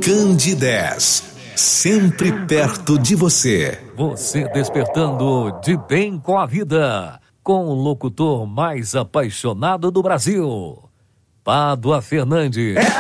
Candidez, sempre perto de você. Você despertando de bem com a vida, com o locutor mais apaixonado do Brasil, Pádua Fernandes.